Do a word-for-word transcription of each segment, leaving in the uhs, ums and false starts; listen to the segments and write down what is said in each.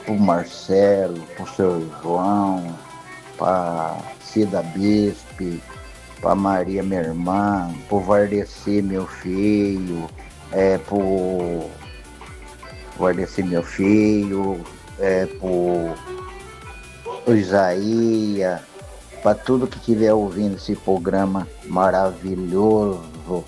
pro Marcelo, pro seu João, pra Cida Bispe, pra Maria, minha irmã, pro Vardeci, meu filho, é, pro Vardeci, meu filho, é, pro Isaías, pra tudo que estiver ouvindo esse programa maravilhoso.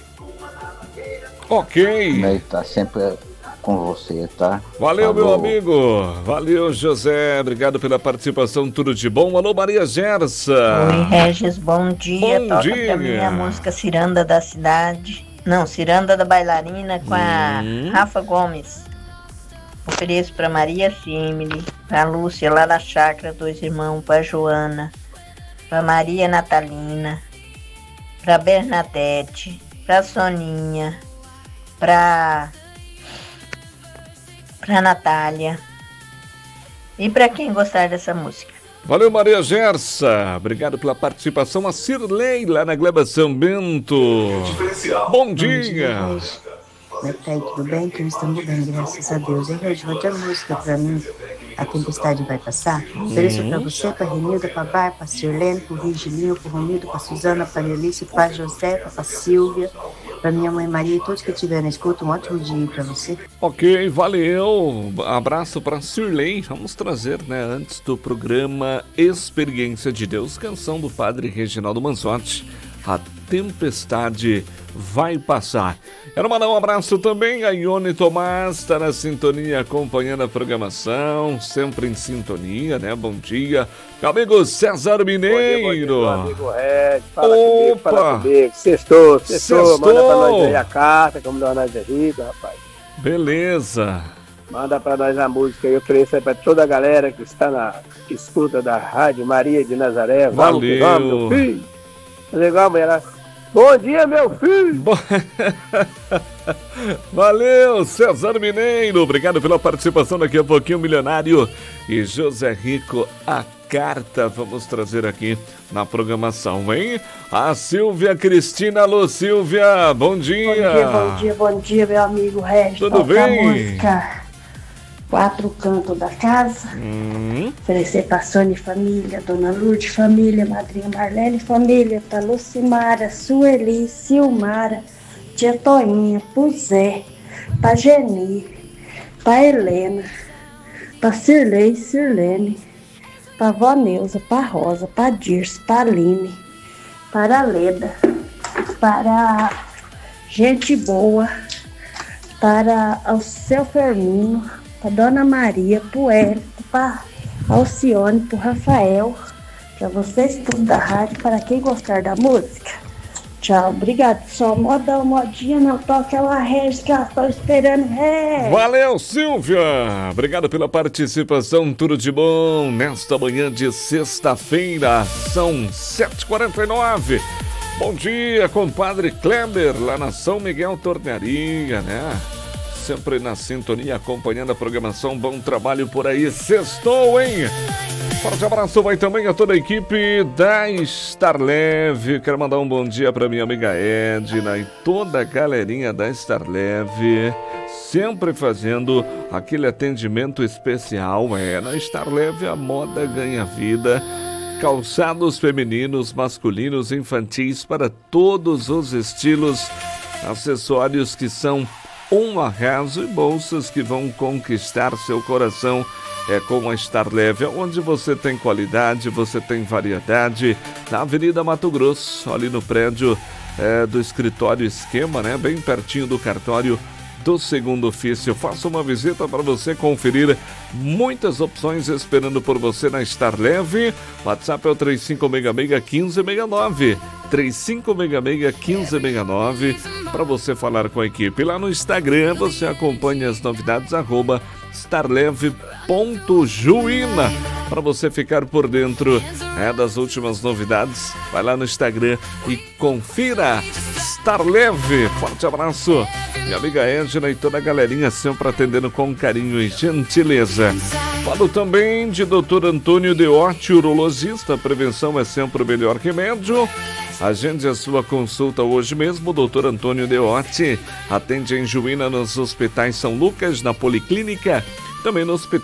Ok. Nós tá sempre com você, tá? Valeu, Falou. meu amigo. Valeu, José. Obrigado pela participação. Tudo de bom. Alô, Maria Gersa. Oi, Regis. Bom dia. Bom Toca dia. pra mim a música Ciranda da Cidade. Não, Ciranda da Bailarina com a Hum. Rafa Gomes. Ofereço pra Maria Simile, pra Lúcia lá da Chácara Dois Irmãos, pra Joana, pra Maria Natalina, pra Bernadette, pra Soninha, pra... pra Natália. E pra quem gostar dessa música. Valeu, Maria Gersa. Obrigado pela participação. A Cirlei, lá na Gleba São Bento. Bom dia. Como é que tá aí? Tudo bem? Que estamos bem, graças a Deus. Hein, Regi? Vai ter música pra mim. A tempestade vai passar. Ofereço pra você, pra Renilda, pra Bar, pra Sirlene, pro Virgilinho, pro Romildo, pra Suzana, pra Elice, pra Josefa, pra Silvia, pra minha mãe Maria e todos que estiverem na escuta. Um ótimo dia pra você. Ok, valeu. Abraço para Sirlei. Vamos trazer, né, antes do programa Experiência de Deus, canção do padre Reginaldo Manzotti. A tempestade vai passar. Quero mandar um abraço também a Ione Tomás, está na sintonia, acompanhando a programação, sempre em sintonia, né? Bom dia. Meu amigo César Mineiro. Bom dia, bom dia, meu amigo Red. Fala Opa. comigo, fala comigo. Sextou, sextou. Sextou. Manda pra nós aí a carta, como nós é rico, rapaz. Beleza. Manda pra nós a música e ofereça aí pra toda a galera que está na escuta da Rádio Maria de Nazaré. Vamos que Valeu. vamos, meu filho. Fazer igual a mulher lá. Bom dia, meu filho! Bo- Valeu, César Mineiro. Obrigado pela participação. Daqui a pouquinho, Milionário e José Rico, a carta vamos trazer aqui na programação, hein? A Silvia Cristina. Alô, Silvia, bom dia. Bom dia, bom dia, bom dia, meu amigo Regis. Tudo Toca bem? a música Quatro Cantos da Casa. Hum, Oferecer pra Sônia Família, Dona Lourdes Família, Madrinha Marlene Família, pra Lucimara, Sueli, Silmara, Tia Toinha, pro Zé, pra Geni, pra Helena, pra Cirlei, Sirlene, pra Vó Neuza, pra Rosa, pra Dirce, pra Aline, para a Leda, para Gente Boa, para o Seu Fermino, para Dona Maria, pro Hélio, para Alcione, pro Rafael, para vocês tudo da rádio, para quem gostar da música. Tchau, obrigado. Só moda, modinha, não toca ela Regis, que elas estão esperando. É. valeu, Silvia. Obrigado pela participação. Tudo de bom nesta manhã de sexta-feira. São sete e quarenta e nove. Bom dia, compadre Kleber, lá na São Miguel Tornearia, né? Sempre na sintonia, acompanhando a programação. Bom trabalho por aí. Sextou, hein? Forte abraço vai também a toda a equipe da Star Leve. Quero mandar um bom dia para minha amiga Edna e toda a galerinha da Star Leve. Sempre fazendo aquele atendimento especial. É, na Star Leve a moda ganha vida. Calçados femininos, masculinos, infantis para todos os estilos. Acessórios que são um arraso e bolsas que vão conquistar seu coração. É com a Star Leve, onde você tem qualidade, você tem variedade. Na Avenida Mato Grosso, ali no prédio é, do escritório Esquema, né? Bem pertinho do cartório do Segundo Ofício. Faça uma visita para você conferir muitas opções esperando por você na Star Leve. WhatsApp é o três cinco seis seis, um cinco seis nove. três cinco seis seis, um cinco seis nove para você falar com a equipe. Lá no Instagram você acompanha as novidades, arroba starleve.juína, para você ficar por dentro é, das últimas novidades. Vai lá no Instagram e confira. Star Leve, forte abraço. Minha amiga Edna e toda a galerinha sempre atendendo com carinho e gentileza. Falo também de doutor Antônio Deotti, urologista. Prevenção é sempre o melhor remédio. Agende a sua consulta hoje mesmo. doutor Antônio Deotti atende em Juína nos hospitais São Lucas, na Policlínica, também no Hospital